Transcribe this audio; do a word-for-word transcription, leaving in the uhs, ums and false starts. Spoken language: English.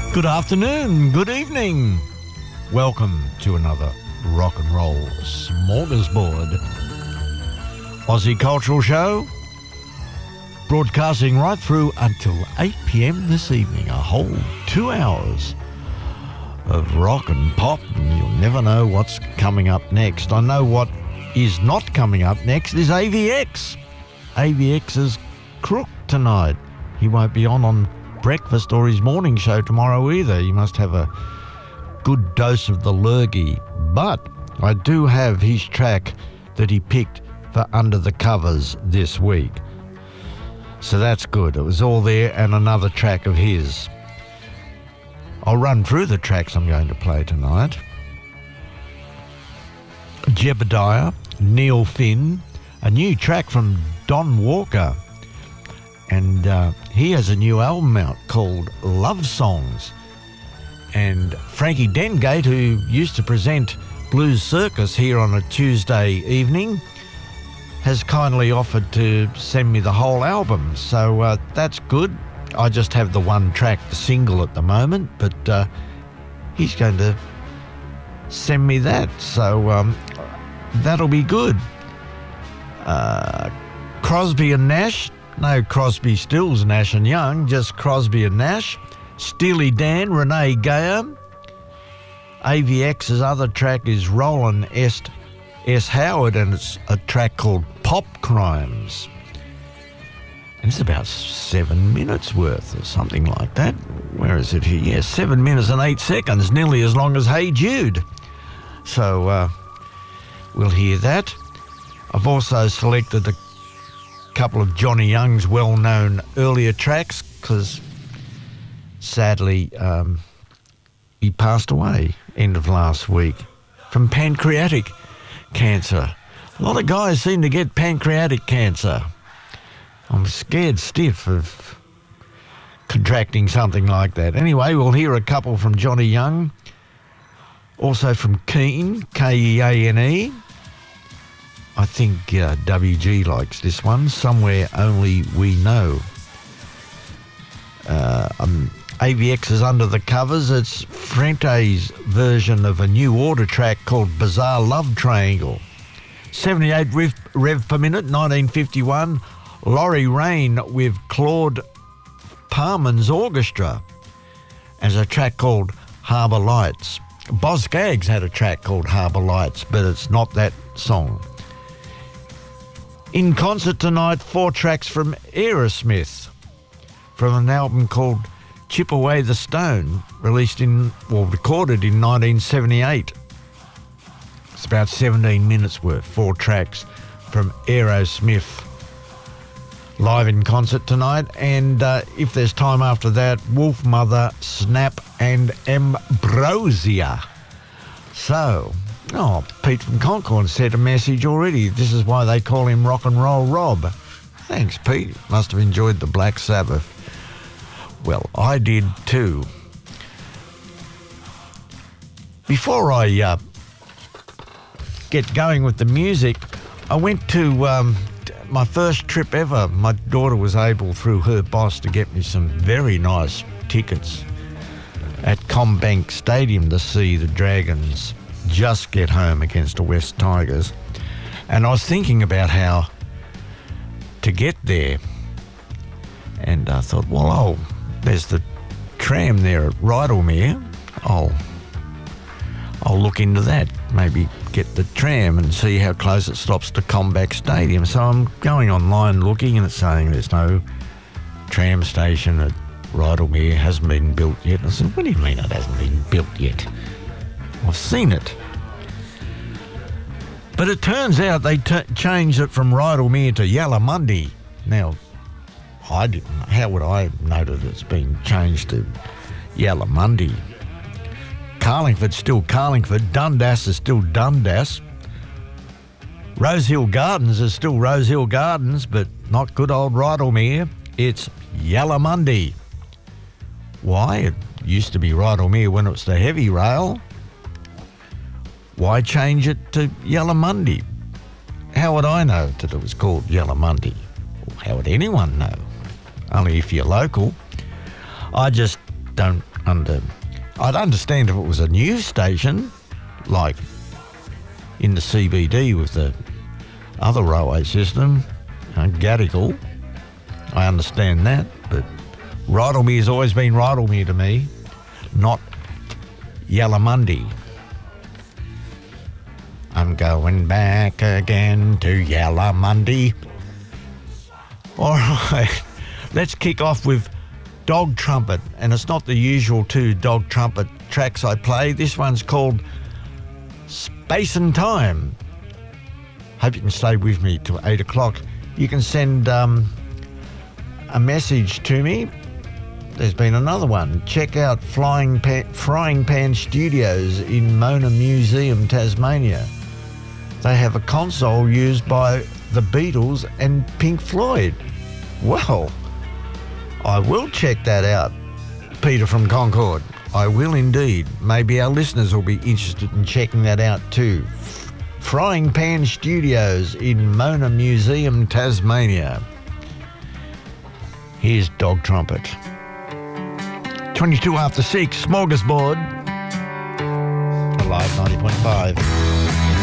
Good afternoon, good evening. Welcome to another rock and roll smorgasbord. Aussie Cultural Show, broadcasting right through until eight p.m. this evening. A whole two hours of rock and pop, and you'll never know what's coming up next. I know what is not coming up next is A V X. A V X's Crook tonight. He won't be on on breakfast or his morning show tomorrow either. He must have a good dose of the lurgy. But I do have his track that he picked for Under the Covers this week. So that's good. It was all there and another track of his. I'll run through the tracks I'm going to play tonight. Jebediah, Neil Finn, a new track from Don Walker. And uh, he has a new album out called Love Songs. And Frankie Dengate, who used to present Blues Circus here on a Tuesday evening, has kindly offered to send me the whole album. So uh, that's good. I just have the one track, the single at the moment, but uh, he's going to send me that. So um, that'll be good. Uh, Crosby and Nash. No Crosby, Stills, Nash and Young, just Crosby and Nash. Steely Dan, Renee Gayer. A V X's other track is Roland S. S. Howard, and it's a track called Pop Crimes. And it's about seven minutes worth or something like that. Where is it here? Yeah, seven minutes and eight seconds, nearly as long as Hey Jude. So uh, we'll hear that. I've also selected a couple of Johnny Young's well-known earlier tracks because sadly um, he passed away end of last week from pancreatic cancer. A lot of guys seem to get pancreatic cancer. I'm scared stiff of contracting something like that. Anyway, we'll hear a couple from Johnny Young, also from Keane, K E A N E. I think uh, W G likes this one, Somewhere Only We Know. Uh, um, A V X is Under the Covers. It's Frente's version of a New Order track called Bizarre Love Triangle. seventy-eight rev, rev per minute, nineteen fifty-one. Laurie Rain with Claude Parman's orchestra as a track called Harbour Lights. Boz Scaggs had a track called Harbour Lights, but it's not that song. In concert tonight, four tracks from Aerosmith from an album called Chip Away the Stone, released in, well, recorded in nineteen seventy-eight. It's about seventeen minutes worth, four tracks from Aerosmith live in concert tonight. And uh, if there's time after that, Wolf Mother, Snap and Ambrosia. So, oh, Pete from Concord sent a message already. This is why they call him Rock and Roll Rob. Thanks, Pete. Must have enjoyed the Black Sabbath. Well, I did too. Before I uh, get going with the music, I went to um, my first trip ever. My daughter was able, through her boss, to get me some very nice tickets at Combank Stadium to see the Dragons just get home against the West Tigers. And I was thinking about how to get there, and I thought, well, oh, there's the tram there at Rydalmere. I'll, I'll look into that, maybe get the tram and see how close it stops to Combank Stadium. So I'm going online looking, and it's saying there's no tram station at Rydalmere, hasn't been built yet. And I said, what do you mean it hasn't been built yet? I've seen it. But it turns out they t- changed it from Rydalmere to Yarramundi. Now, I didn't. How would I know that it's been changed to Yarramundi? Carlingford's still Carlingford. Dundas is still Dundas. Rosehill Gardens is still Rosehill Gardens, but not good old Rydalmere. It's Yarramundi. Why? It used to be Rydalmere when it was the heavy rail. Why change it to Yarramundi? How would I know that it was called Yarramundi? How would anyone know? Only if you're local. I just don't under... I'd understand if it was a news station, like in the C B D with the other railway system, uh, Gadigal. I understand that, but Rydalmere has always been Rydalmere to me, not Yallamundi. I'm going back again to Yallamundi. All right, let's kick off with Dog Trumpet, and it's not the usual two Dog Trumpet tracks I play. This one's called Space and Time. Hope you can stay with me till eight o'clock. You can send um, a message to me. There's been another one. Check out Flying Pan, Frying Pan Studios in Mona Museum, Tasmania. They have a console used by the Beatles and Pink Floyd. Well, I will check that out, Peter from Concord. I will indeed. Maybe our listeners will be interested in checking that out too. F- Frying Pan Studios in Mona Museum, Tasmania. Here's Dog Trumpet. twenty-two after six, Smorgasbord. Alive ninety point five.